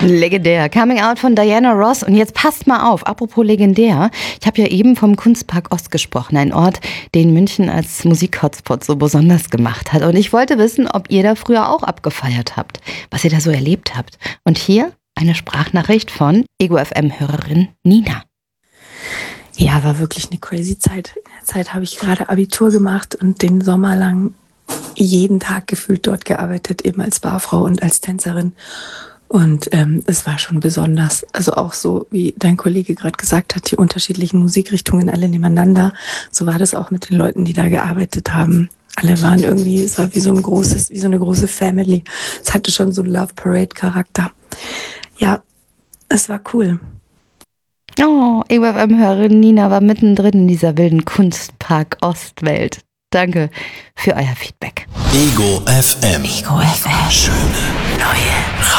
Legendär. Coming Out von Diana Ross. Und jetzt passt mal auf, apropos legendär. Ich habe ja eben vom Kunstpark Ost gesprochen, ein Ort, den München als Musik-Hotspot so besonders gemacht hat. Und ich wollte wissen, ob ihr da früher auch abgefeiert habt, was ihr da so erlebt habt. Und hier eine Sprachnachricht von Ego FM-Hörerin Nina. Ja, war wirklich eine crazy Zeit. In der Zeit habe ich gerade Abitur gemacht und den Sommer lang jeden Tag gefühlt dort gearbeitet, eben als Barfrau und als Tänzerin. Und es war schon besonders. Also auch so, wie dein Kollege gerade gesagt hat, die unterschiedlichen Musikrichtungen alle nebeneinander. So war das auch mit den Leuten, die da gearbeitet haben. Alle waren irgendwie, es war wie so eine große Family. Es hatte schon so einen Love Parade Charakter. Ja, es war cool. Oh, Ego FM-Hörerin Nina war mittendrin in dieser wilden Kunstpark Ostwelt. Danke für euer Feedback. Ego FM. Ego FM. Schöne neue